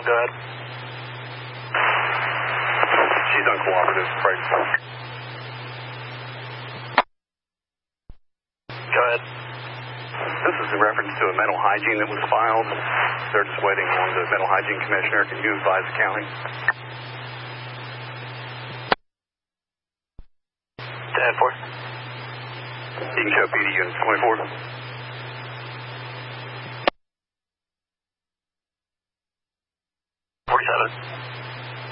go ahead. She's uncooperative, right? Go ahead. This is in reference to a mental hygiene that was filed. They're just waiting on the mental hygiene commissioner. Can you advise the county? 10-4. You can show PD unit 24. 47.